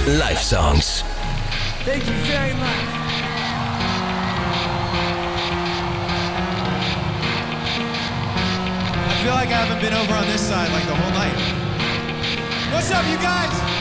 Live songs. Thank you very much. I feel like I haven't been over on this side like the whole night. What's up, you guys?